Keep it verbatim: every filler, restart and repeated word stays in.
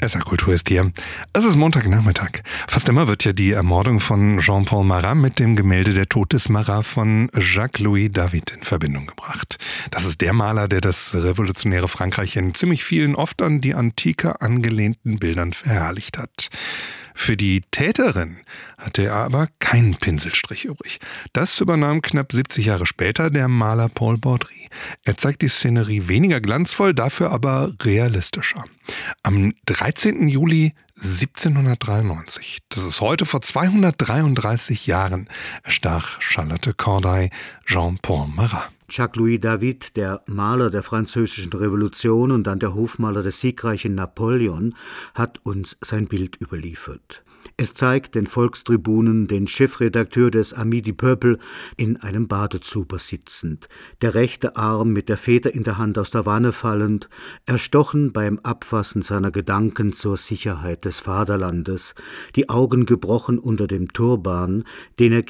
S R-Kultur ist hier. Es ist Montagnachmittag. Fast immer wird ja die Ermordung von Jean-Paul Marat mit dem Gemälde Der Tod des Marat von Jacques-Louis David in Verbindung gebracht. Das ist der Maler, der das revolutionäre Frankreich in ziemlich vielen, oft an die Antike angelehnten Bildern verherrlicht hat. Für die Täterin hatte er aber keinen Pinselstrich übrig. Das übernahm knapp siebzig Jahre später der Maler Paul Baudry. Er zeigt die Szenerie weniger glanzvoll, dafür aber realistischer. Am dreizehnten Juli siebzehnhundertdreiundneunzig, das ist heute vor zweihundertdreiunddreißig Jahren, erstach Charlotte Corday Jean-Paul Marat. Jacques-Louis David, der Maler der Französischen Revolution und dann der Hofmaler des siegreichen Napoleon, hat uns sein Bild überliefert. Es zeigt den Volkstribunen, den Chefredakteur des Ami du Peuple, in einem Badezuber sitzend, der rechte Arm mit der Feder in der Hand aus der Wanne fallend, erstochen beim Abwassen seiner Gedanken zur Sicherheit des Vaterlandes, die Augen gebrochen unter dem Turban, den er